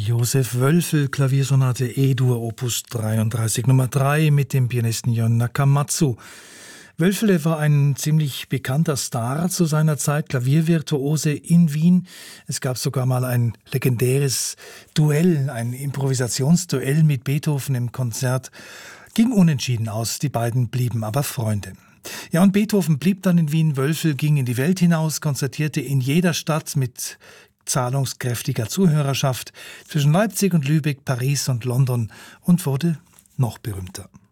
Josef Wölfel, Klaviersonate E-Dur, Opus 33, Nummer 3 mit dem Pianisten Jon Nakamatsu. Wölfel war ein ziemlich bekannter Star zu seiner Zeit, Klaviervirtuose in Wien. Es gab sogar mal ein legendäres Duell, ein Improvisationsduell mit Beethoven im Konzert. Ging unentschieden aus, die beiden blieben aber Freunde. Ja, und Beethoven blieb dann in Wien, Wölfel ging in die Welt hinaus, konzertierte in jeder Stadt mit zahlungskräftiger Zuhörerschaft zwischen Leipzig und Lübeck, Paris und London und wurde noch berühmter.